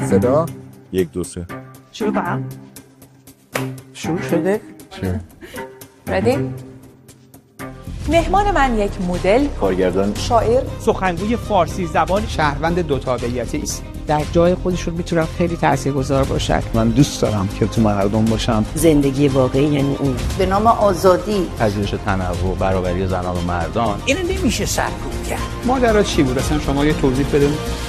صدا 1 2 3 شروع کنم؟ شروع شده؟ ردی؟ مهمان من یک مدل، کارگردان، شاعر، سخنگوی فارسی زبان، شهروند دو تابعیتی است. در جای خودشون میتونن خیلی تاثیرگذار باشن. من دوست دارم که تو مردم باشم. زندگی واقعی یعنی اون به نام آزادی، پذیرش تنوع، برابری زنان و مردان. اینو نمیشه سرکوب کرد. ماجرا چی بود اصلا شما یه توضیح بدید.